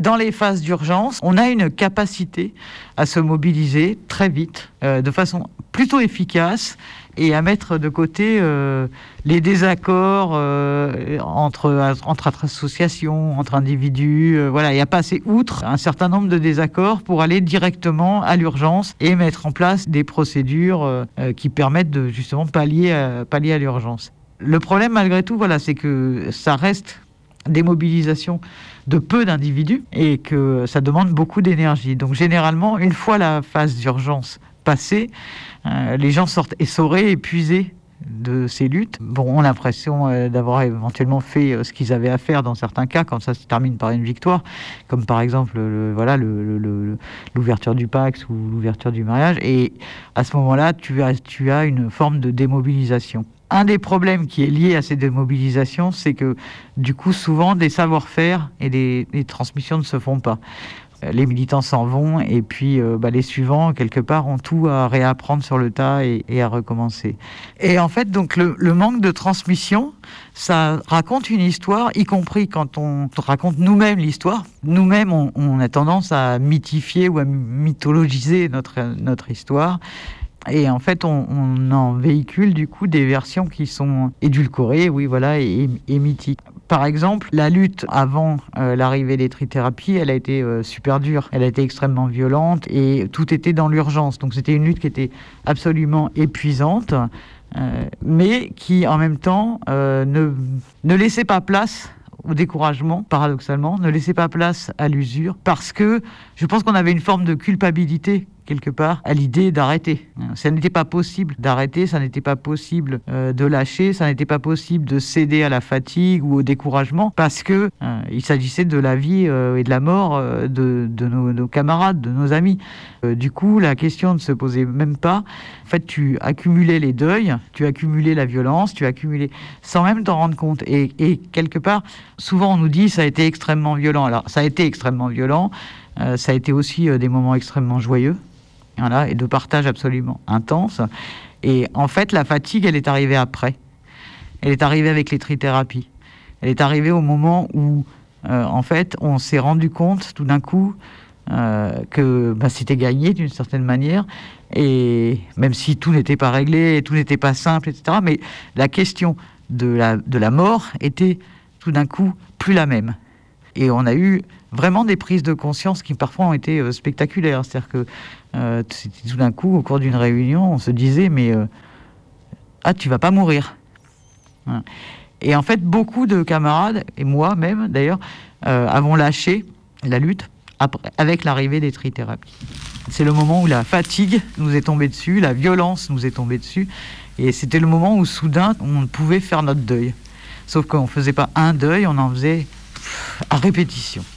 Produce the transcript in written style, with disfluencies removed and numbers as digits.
dans les phases d'urgence, on a une capacité à se mobiliser très vite, de façon plutôt efficace, et à mettre de côté les désaccords entre associations, entre individus. Voilà, et à passer outre un certain nombre de désaccords pour aller directement à l'urgence et mettre en place des procédures qui permettent de justement pallier à l'urgence. Le problème, malgré tout, voilà, c'est que ça reste des mobilisations de peu d'individus et que ça demande beaucoup d'énergie. Donc généralement, une fois la phase d'urgence passée, les gens sortent essorés, épuisés de ces luttes. Bon, ont l'impression d'avoir éventuellement fait ce qu'ils avaient à faire dans certains cas, quand ça se termine par une victoire, comme par exemple l'ouverture du Pacs ou l'ouverture du mariage. Et à ce moment-là, tu as une forme de démobilisation. Un des problèmes qui est lié à ces démobilisations, c'est que du coup, souvent, des savoir-faire et des transmissions ne se font pas. Les militants s'en vont et puis les suivants, quelque part, ont tout à réapprendre sur le tas et à recommencer. Et en fait, donc, le manque de transmission, ça raconte une histoire, y compris quand on raconte nous-mêmes l'histoire. Nous-mêmes, on a tendance à mythifier ou à mythologiser notre histoire. Et en fait, on en véhicule du coup des versions qui sont édulcorées, oui, voilà, et mythiques. Par exemple, la lutte avant l'arrivée des trithérapies, elle a été super dure, elle a été extrêmement violente et tout était dans l'urgence. Donc c'était une lutte qui était absolument épuisante, mais qui en même temps ne laissait pas place au découragement, paradoxalement, ne laissait pas place à l'usure, parce que je pense qu'on avait une forme de culpabilité quelque part, à l'idée d'arrêter. Ça n'était pas possible d'arrêter, ça n'était pas possible de lâcher, ça n'était pas possible de céder à la fatigue ou au découragement, parce que il s'agissait de la vie et de la mort de nos camarades, de nos amis. Du coup, la question ne se posait même pas. En fait, tu accumulais les deuils, tu accumulais la violence, tu accumulais sans même t'en rendre compte. Et quelque part, souvent on nous dit ça a été extrêmement violent. Alors, ça a été extrêmement violent, ça a été aussi des moments extrêmement joyeux. Voilà, et de partage absolument intense. Et en fait, la fatigue, elle est arrivée après. Elle est arrivée avec les trithérapies. Elle est arrivée au moment où, en fait, on s'est rendu compte, tout d'un coup, que c'était gagné d'une certaine manière. Et même si tout n'était pas réglé, tout n'était pas simple, etc. Mais la question de la mort était, tout d'un coup, plus la même. Et on a eu vraiment des prises de conscience qui parfois ont été spectaculaires. C'est-à-dire que c'était tout d'un coup, au cours d'une réunion, on se disait mais tu vas pas mourir. Voilà. Et en fait, beaucoup de camarades, et moi-même d'ailleurs, avons lâché la lutte avec l'arrivée des trithérapies. C'est le moment où la fatigue nous est tombée dessus, la violence nous est tombée dessus, et c'était le moment où soudain on pouvait faire notre deuil. Sauf qu'on ne faisait pas un deuil, on en faisait à répétition.